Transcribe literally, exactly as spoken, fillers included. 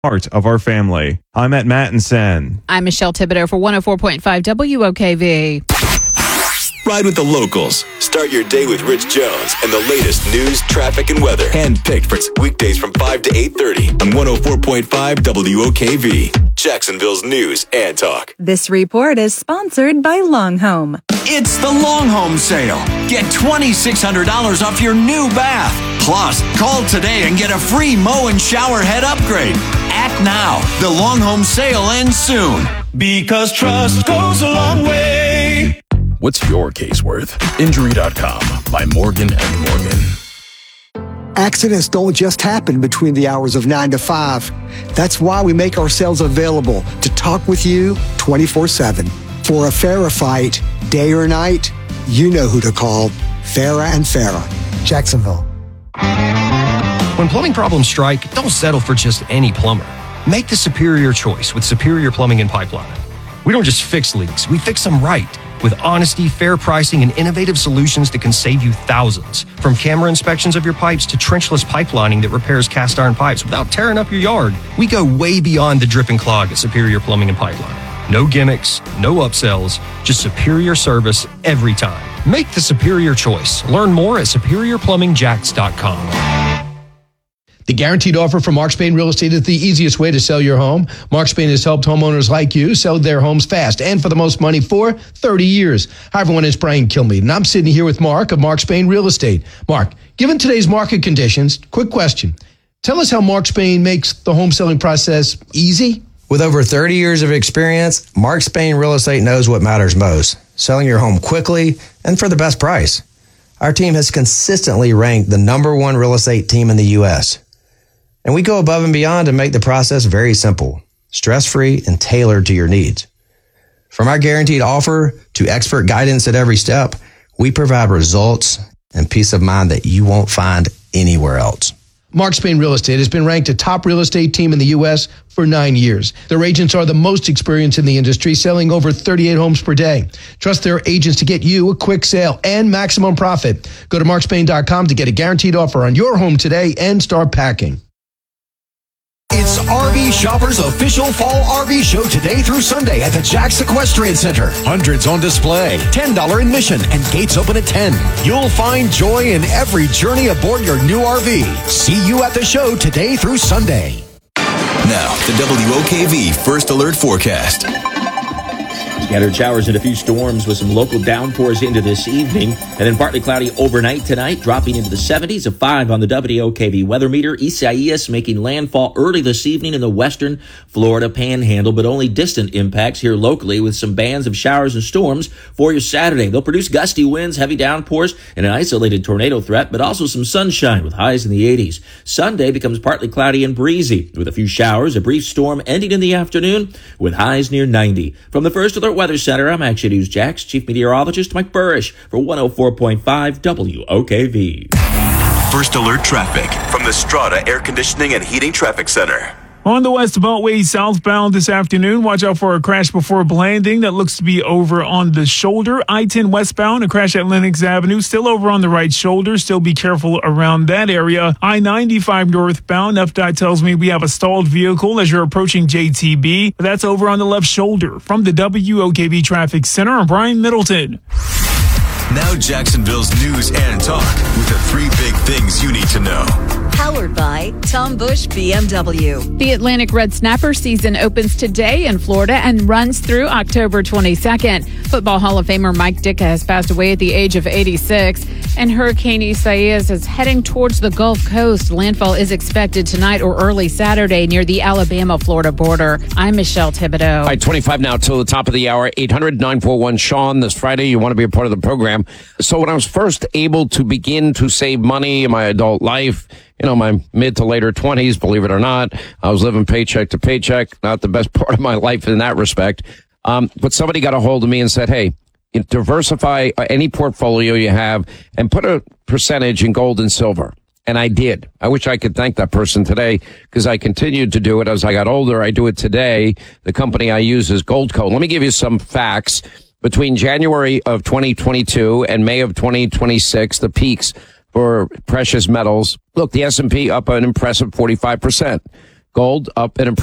part of our family. I'm at Mattinson. I'm Michelle Thibodeau for one oh four point five W O K V. Ride with the locals. Start your day with Rich Jones and the latest news, traffic, and weather. Handpicked for weekdays from five to eight thirty on one oh four point five W O K V. Jacksonville's news and talk. This report is sponsored by Long Home. It's the Long Home sale. Get twenty-six hundred dollars off your new bath. Plus, call today and get a free mow and shower head upgrade. Act now. The Long Home sale ends soon. Because trust goes a long way. What's your case worth? Injury dot com by Morgan and Morgan. Accidents don't just happen between the hours of nine to five. That's why we make ourselves available to talk with you twenty-four seven. For a Farah fight, day or night, you know who to call. Farah and Farah, Jacksonville. When plumbing problems strike, don't settle for just any plumber. Make the superior choice with Superior Plumbing and Pipeline. We don't just fix leaks, we fix them right. With honesty, fair pricing, and innovative solutions that can save you thousands. From camera inspections of your pipes to trenchless pipelining that repairs cast iron pipes without tearing up your yard. We go way beyond the drip and clog at Superior Plumbing and Pipeline. No gimmicks, no upsells, just superior service every time. Make the superior choice. Learn more at superior plumbing jacks dot com. The guaranteed offer from Mark Spain Real Estate is the easiest way to sell your home. Mark Spain has helped homeowners like you sell their homes fast and for the most money for thirty years. Hi, everyone. It's Brian Kilmeade, and I'm sitting here with Mark of Mark Spain Real Estate. Mark, given today's market conditions, quick question. Tell us how Mark Spain makes the home selling process easy. With over thirty years of experience, Mark Spain Real Estate knows what matters most, selling your home quickly and for the best price. Our team has consistently ranked the number one real estate team in the U S And we go above and beyond to make the process very simple, stress-free, and tailored to your needs. From our guaranteed offer to expert guidance at every step, we provide results and peace of mind that you won't find anywhere else. Mark Spain Real Estate has been ranked a top real estate team in the U S for nine years. Their agents are the most experienced in the industry, selling over thirty-eight homes per day. Trust their agents to get you a quick sale and maximum profit. Go to mark spain dot com to get a guaranteed offer on your home today and start packing. It's R V Shoppers' official fall R V show today through Sunday at the Jax Equestrian Center. Hundreds on display, ten dollars admission, and gates open at ten. You'll find joy in every journey aboard your new R V. See you at the show today through Sunday. Now, the W O K V First Alert Forecast. Scattered showers and a few storms with some local downpours into this evening. And then partly cloudy overnight tonight, dropping into the seventies, a five on the W O K V weather meter. Isaias making landfall early this evening in the western Florida panhandle, but only distant impacts here locally with some bands of showers and storms for your Saturday. They'll produce gusty winds, heavy downpours, and an isolated tornado threat, but also some sunshine with highs in the eighties. Sunday becomes partly cloudy and breezy with a few showers, a brief storm ending in the afternoon with highs near ninety. From the First Alert Weather Center, I'm Action News Jax Chief Meteorologist Mike Burrish for one oh four point five W O K V. First Alert Traffic from the Strata Air Conditioning and Heating Traffic Center. On the West Beltway southbound this afternoon, watch out for a crash before landing that looks to be over on the shoulder. I ten westbound, a crash at Lenox Avenue, still over on the right shoulder. Still be careful around that area. I ninety-five northbound, F D O T tells me we have a stalled vehicle as you're approaching J T B. That's over on the left shoulder. From the W O K V Traffic Center, I'm Brian Middleton. Now Jacksonville's news and talk with the three big things you need to know. Powered by Tom Bush B M W. The Atlantic Red Snapper season opens today in Florida and runs through October twenty-second. Football Hall of Famer Mike Ditka has passed away at the age of eighty-six, and Hurricane Isaias is heading towards the Gulf Coast. Landfall is expected tonight or early Saturday near the Alabama-Florida border. I'm Michelle Thibodeau. All right, twenty-five now till the top of the hour. eight hundred nine four one Sean. This Friday, you want to be a part of the program. So when I was first able to begin to save money in my adult life, you know, my mid to later twenties, believe it or not, I was living paycheck to paycheck. Not the best part of my life in that respect. Um, but somebody got a hold of me and said, hey, diversify any portfolio you have and put a percentage in gold and silver. And I did. I wish I could thank that person today because I continued to do it as I got older. I do it today. The company I use is Goldco. Let me give you some facts. Between January of twenty twenty-two and May of twenty twenty-six, the peaks for precious metals. Look, the S and P up an impressive forty-five percent. Gold up and